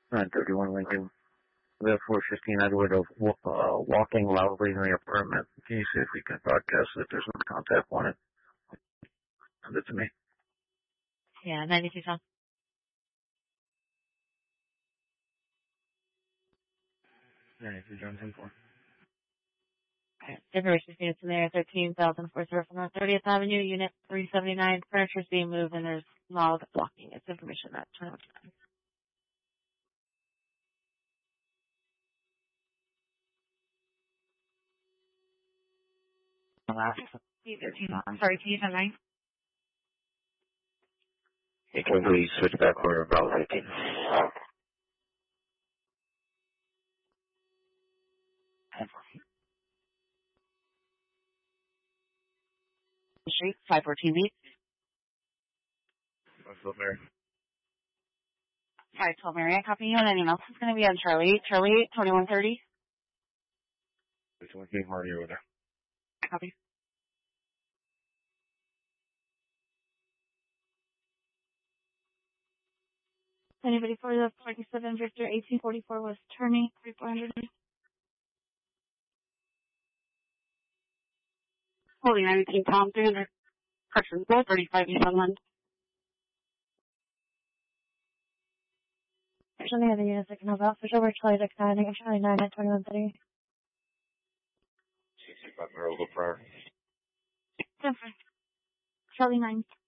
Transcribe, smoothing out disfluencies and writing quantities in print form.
931 Lincoln. We have 415 Edward of walking loudly in the apartment. Can you see if we can broadcast that there's no contact wanted? Send it to me. Yeah, 92 South. John 10-4. Okay. Information units in there, 13,404 North 30th Avenue, Unit 379. Furniture is being moved and there's log blocking. It's information at 21. Sorry, can you tell me? Hey, can we switch back order about 15? Street, 514B. What's up, Mary? 512 Mary. I copy you on anything else. It's going to be on Charlie. Charlie, 2130. It's one thing Marty over there. Copy. Anybody for the 47 Victor 1844 West Turney, 3400. Holy 19 Tom 300. Correction, 435 East Sunland. There's any other units that can help out. Switch over to Charlie 69, Charlie 9 at 2130. She's about to roll the prayer. Charlie 9.